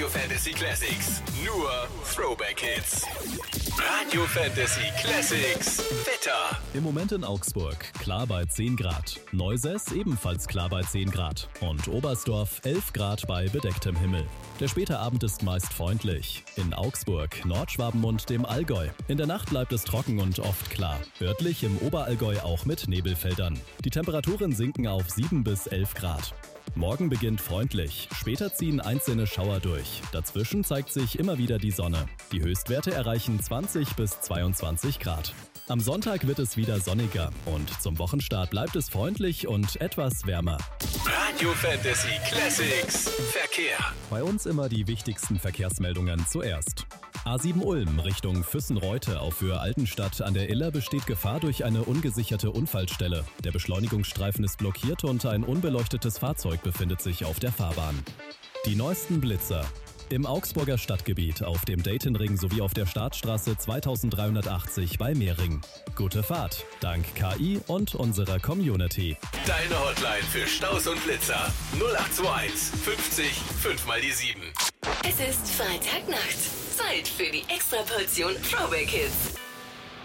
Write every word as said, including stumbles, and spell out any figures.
Radio Fantasy Classics. Nur Throwback Hits. Radio Fantasy Classics. Wetter. Im Moment in Augsburg klar bei zehn Grad. Neusäß ebenfalls klar bei zehn Grad. Und Oberstdorf elf Grad bei bedecktem Himmel. Der späte Abend ist meist freundlich. In Augsburg, Nordschwaben und dem Allgäu. In der Nacht bleibt es trocken und oft klar. Örtlich im Oberallgäu auch mit Nebelfeldern. Die Temperaturen sinken auf sieben bis elf Grad. Morgen beginnt freundlich, später ziehen einzelne Schauer durch. Dazwischen zeigt sich immer wieder die Sonne. Die Höchstwerte erreichen zwanzig bis zweiundzwanzig Grad. Am Sonntag wird es wieder sonniger und zum Wochenstart bleibt es freundlich und etwas wärmer. Radio Fantasy Classics. Verkehr. Bei uns immer die wichtigsten Verkehrsmeldungen zuerst. A sieben Ulm Richtung Füssen-Reute auf Höhe Altenstadt an der Iller besteht Gefahr durch eine ungesicherte Unfallstelle. Der Beschleunigungsstreifen ist blockiert und ein unbeleuchtetes Fahrzeug befindet sich auf der Fahrbahn. Die neuesten Blitzer. Im Augsburger Stadtgebiet, auf dem Daytonring sowie auf der Startstraße zweitausenddreihundertachtzig bei Mehring. Gute Fahrt, dank K I und unserer Community. Deine Hotline für Staus und Blitzer. null acht zwei eins fünfzig fünf mal die sieben. Es ist Freitagnacht. Zeit für die Extraportion Throwback Hits.